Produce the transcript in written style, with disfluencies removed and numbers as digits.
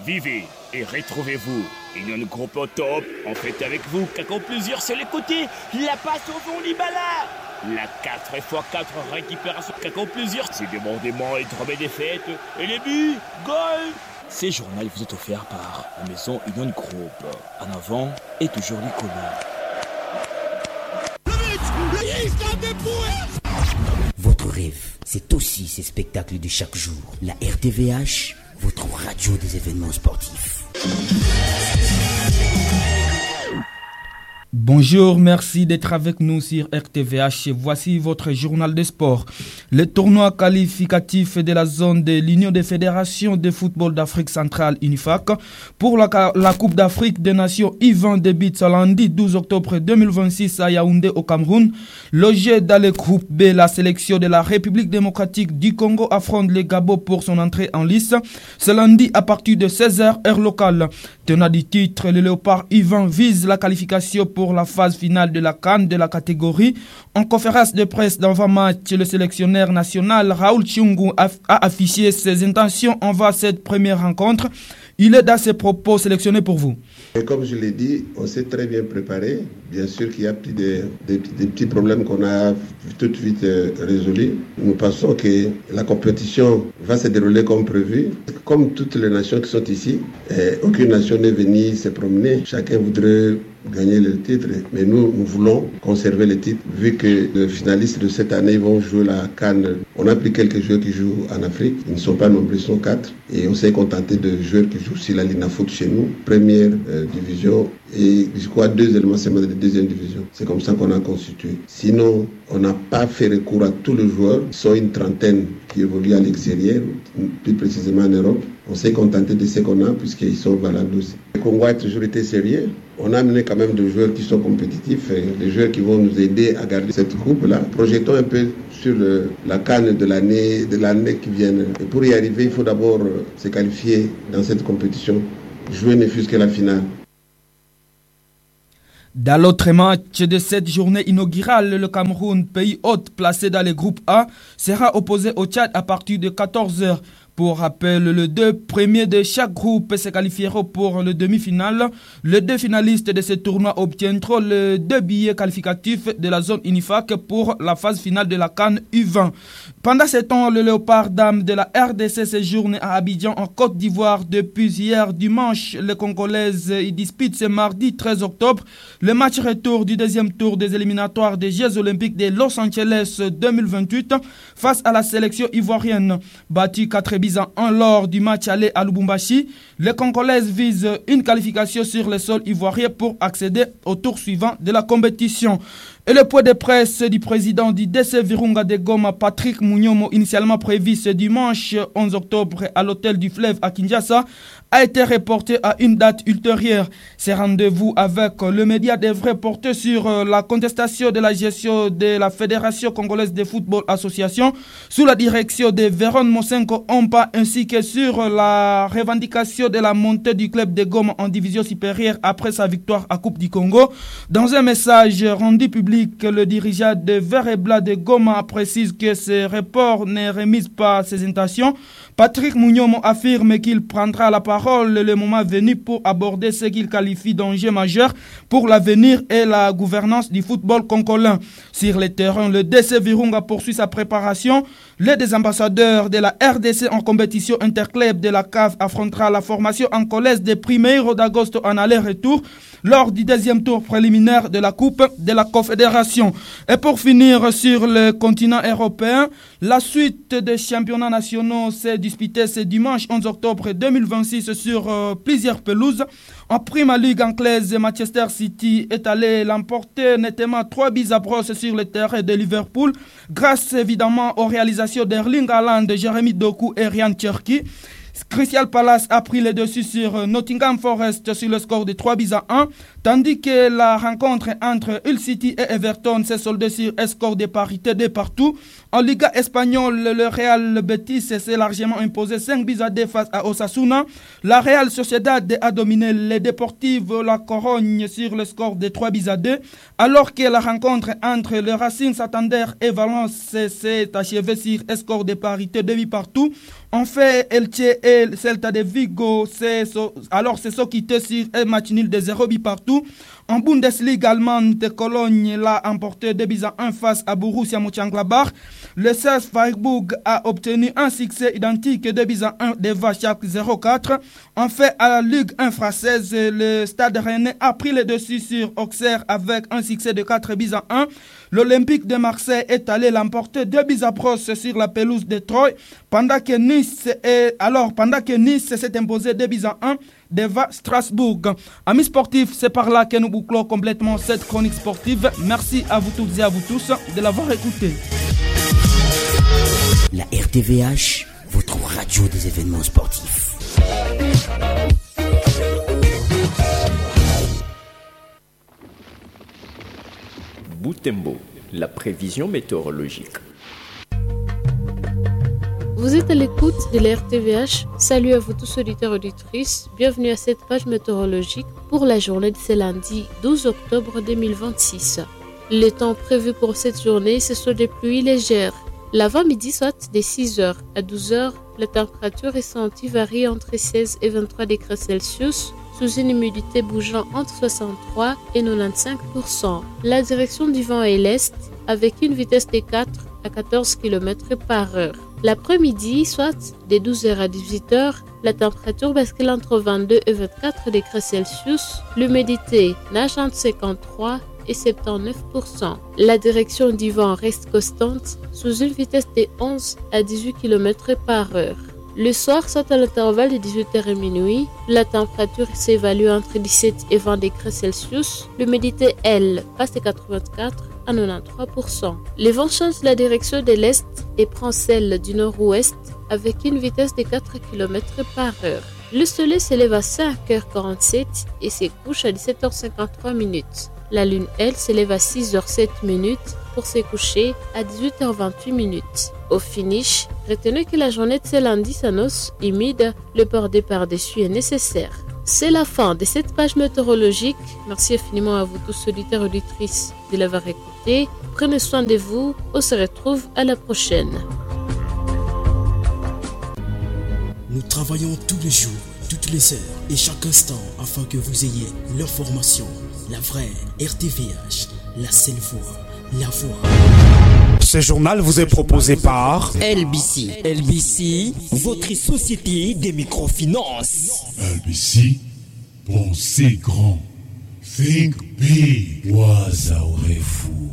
Vivez et retrouvez-vous. Union Groupe au top, en fait avec vous, Kako plusieurs sur les côtés, la passe au fond Libala. La 4x4 récupération Kako plusieurs, c'est demandement et drôme des fêtes, et les buts, goal. Ces journaux vous est offert par la maison Union Group. En avant et toujours l'icône. Votre rêve, c'est aussi ces spectacles de chaque jour. La RTVH, votre radio des événements sportifs. Bonjour, merci d'être avec nous sur RTVH. Voici votre journal de sport. Le tournoi qualificatif de la zone de l'Union des fédérations de football d'Afrique centrale, UNIFAC, pour la Coupe d'Afrique des Nations U20 débute ce lundi 12 octobre 2026 à Yaoundé au Cameroun. Logé dans le groupe B, la sélection de la République démocratique du Congo affronte le Gabon pour son entrée en lice. Ce lundi à partir de 16h heure locale. Tenant du titre, le Léopard U20 vise la qualification pour la phase finale de la CAN de la catégorie. En conférence de presse d'avant-match, le sélectionneur national Raoul Tchungu a affiché ses intentions envers cette première rencontre. Il est dans ses propos sélectionnés pour vous. Et comme je l'ai dit, on s'est très bien préparé. Bien sûr qu'il y a des petits problèmes qu'on a tout de suite résolus. Nous pensons que la compétition va se dérouler comme prévu. Comme toutes les nations qui sont ici, aucune nation n'est venue se promener. Chacun voudrait gagner le titre, mais nous voulons conserver le titre vu que les finalistes de cette année vont jouer la CAN. On a pris quelques joueurs qui jouent en Afrique, ils ne sont pas nombreux, ils sont 4 et on s'est contenté de joueurs qui jouent aussi la Lina Foot chez nous, première division et je crois 2 éléments seulement de la deuxième division. C'est comme ça qu'on a constitué. Sinon, on n'a pas fait recours à tous les joueurs, ils sont une trentaine qui évoluent à l'extérieur, plus précisément en Europe. On s'est contenté de ce qu'on a puisqu'ils sont valables aussi. Le Congo a toujours été sérieux. On a amené quand même des joueurs qui sont compétitifs, des joueurs qui vont nous aider à garder cette coupe-là. Projetons un peu sur la CAN de l'année qui vient. Et pour y arriver, il faut d'abord se qualifier dans cette compétition. Jouer ne fût-ce que la finale. Dans l'autre match de cette journée inaugurale, le Cameroun, pays hôte placé dans le groupe A, sera opposé au Tchad à partir de 14h. Pour rappel, les 2 premiers de chaque groupe se qualifieront pour le demi-finale. Les 2 finalistes de ce tournoi obtiendront les 2 billets qualificatifs de la zone UNIFAC pour la phase finale de la CAN U20. Pendant ce temps, le Léopard Dame de la RDC séjourne à Abidjan en Côte d'Ivoire depuis hier dimanche. Les Congolaises y disputent ce mardi 13 octobre le match retour du deuxième tour des éliminatoires des Jeux Olympiques de Los Angeles 2028 face à la sélection ivoirienne. Battu 4 buts à 1 lors du match aller à Lubumbashi, les Congolaises visent une qualification sur le sol ivoirien pour accéder au tour suivant de la compétition. Et le point de presse du président du DC Virunga de Goma, Patrick Munyomo, initialement prévu ce dimanche 11 octobre à l'hôtel du Fleuve à Kinshasa, a été reporté à une date ultérieure. Ces rendez-vous avec le média devraient porter sur la contestation de la gestion de la Fédération congolaise de football association sous la direction de Véron Mosenko Ompa ainsi que sur la revendication de la montée du club de Goma en division supérieure après sa victoire à Coupe du Congo. Dans un message rendu public, le dirigeant de Vert et Blanc de Goma précise que ce report ne remise pas ses intentions. Patrick Munyomo affirme qu'il prendra la parole le moment venu pour aborder ce qu'il qualifie d'enjeu majeur pour l'avenir et la gouvernance du football congolais. Sur le terrain, le DC Virunga poursuit sa préparation. Les deux ambassadeurs de la RDC en compétition interclub de la CAF affrontera la formation angolaise des 1er d'agosto en aller-retour lors du deuxième tour préliminaire de la Coupe de la Confédération. Et pour finir sur le continent européen, la suite des championnats nationaux s'est disputée ce dimanche 11 octobre 2026 sur plusieurs pelouses. En Premier League anglaise, Manchester City est allé l'emporter nettement 3 buts à brosse sur le terrain de Liverpool, grâce évidemment aux réalisations d'Erling Haaland, Jeremy Doku et Ryan Cherki. Crystal Palace a pris le dessus sur Nottingham Forest sur le score de 3 buts à 1, Tandis que la rencontre entre Hull City et Everton s'est soldée sur un score de parité de partout. En Liga espagnole, le Real Betis s'est largement imposé 5-2 face à Osasuna. La Real Sociedad a dominé les Deportivo La Corogne sur le score de 3-2, alors que la rencontre entre le Racing Santander et Valence s'est achevée sur un score de parité de 8 partout. En fait, Elche et Celta de Vigo se sont quittés sur un match nul de 0 partout. En Bundesliga allemande, Cologne l'a emporté 2-1 face à Borussia Mönchengladbach. Le CSKA Freiburg a obtenu un succès identique 2-1 devant Schalke 04. En fait, à la Ligue 1 française, le Stade Rennais a pris le dessus sur Auxerre avec un succès de 4-1. L'Olympique de Marseille est allé l'emporter 2-0 sur la pelouse de Troyes, pendant que Nice s'est imposé 2-1 devant Strasbourg. Amis sportifs, c'est par là que nous bouclons complètement cette chronique sportive. Merci à vous toutes et à vous tous de l'avoir écouté. La RTVH, votre radio des événements sportifs. Butembo, la prévision météorologique. Vous êtes à l'écoute de la RTVH. Salut à vous tous auditeurs et auditrices. Bienvenue à cette page météorologique pour la journée de ce lundi 12 octobre 2026. Le temps prévu pour cette journée, ce sont des pluies légères. L'avant-midi, soit de 6h à 12h, la température ressentie varie entre 16 et 23 degrés Celsius, sous une humidité bougeant entre 63 et 95%. La direction du vent est l'est, avec une vitesse de 4 à 14 km par heure. L'après-midi, soit de 12h à 18h, la température bascule entre 22 et 24 degrés Celsius, l'humidité nage entre 53 et 79%. La direction du vent reste constante, sous une vitesse de 11 à 18 km par heure. Le soir, soit à l'intervalle de 18h et minuit, la température s'évalue entre 17 et 20 degrés Celsius. L'humidité, elle, passe de 84 à 93%. Le vent change la direction de l'est et prend celle du nord-ouest avec une vitesse de 4 km par heure. Le soleil s'élève à 5h47 et se couche à 17h53 minutes. La lune, elle, s'élève à 6h07 minutes pour se coucher à 18h28 minutes. Au finish, retenez que la journée de ce lundi s'annonce humide, le port des pardessus est nécessaire. C'est la fin de cette page météorologique. Merci infiniment à vous tous auditeurs et auditrices de l'avoir écouté. Prenez soin de vous, on se retrouve à la prochaine. Nous travaillons tous les jours, toutes les heures et chaque instant afin que vous ayez l'information, la vraie RTVH, la seule voix, la voix. Ce journal vous est proposé par LBC. LBC, votre société des microfinances. LBC, pensez grand. Think big. Waza au refu.